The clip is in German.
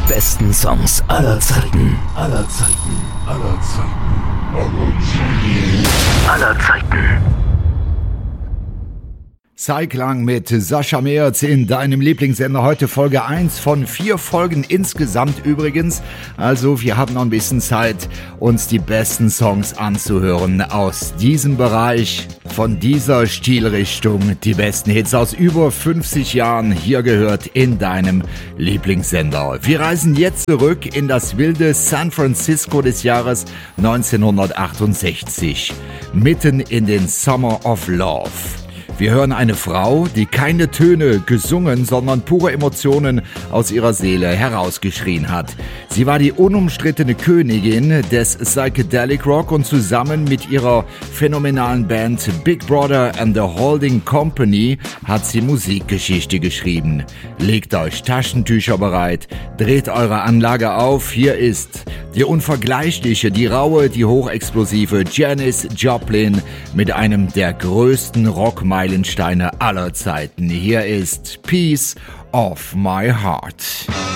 besten Songs aller Zeiten. Aller Zeiten. Aller Zeiten. Aller Zeiten. Zeitlang mit Sascha Merz in deinem Lieblingssender. Heute Folge 1 von 4 Folgen insgesamt übrigens. Also wir haben noch ein bisschen Zeit, uns die besten Songs anzuhören aus diesem Bereich, von dieser Stilrichtung. Die besten Hits aus über 50 Jahren hier gehört in deinem Lieblingssender. Wir reisen jetzt zurück in das wilde San Francisco des Jahres 1968. Mitten in den Summer of Love. Wir hören eine Frau, die keine Töne gesungen, sondern pure Emotionen aus ihrer Seele herausgeschrien hat. Sie war die unumstrittene Königin des Psychedelic Rock und zusammen mit ihrer phänomenalen Band Big Brother and the Holding Company hat sie Musikgeschichte geschrieben. Legt euch Taschentücher bereit, dreht eure Anlage auf. Hier ist die unvergleichliche, die raue, die hochexplosive Janis Joplin mit einem der größten Rockmeilensteine aller Zeiten. Hier ist Piece of My Heart.